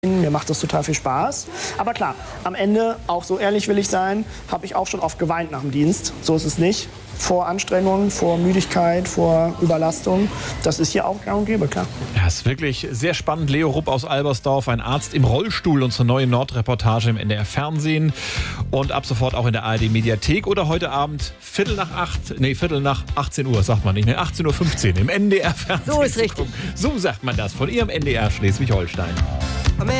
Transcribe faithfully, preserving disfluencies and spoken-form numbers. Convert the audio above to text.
Mir macht das total viel Spaß. Aber klar, am Ende, auch so ehrlich will ich sein, habe ich auch schon oft geweint nach dem Dienst. So ist es nicht. Vor Anstrengung, vor Müdigkeit, vor Überlastung. Das ist hier auch gang und gäbe, klar. Ja, ist wirklich sehr spannend. Leo Rupp aus Albersdorf, ein Arzt im Rollstuhl, unsere neue Nordreportage im N D R Fernsehen und ab sofort auch in der A R D Mediathek oder heute Abend Viertel nach acht, nee, Viertel nach achtzehn Uhr, sagt man nicht, ne, achtzehn Uhr fünfzehn im N D R Fernsehen. So ist richtig. So sagt man das von Ihrem N D R Schleswig-Holstein.